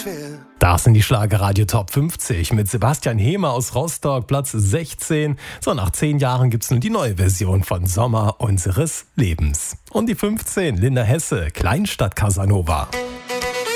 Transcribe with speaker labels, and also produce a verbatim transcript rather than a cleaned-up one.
Speaker 1: fair.
Speaker 2: Das sind die Schlagerradio Top fünfzig mit Sebastian Hehmer aus Rostock, Platz sechzehn. So, nach zehn Jahren gibt's nun die neue Version von Sommer unseres Lebens. Und die fünfzehn, Linda Hesse, Kleinstadt Casanova.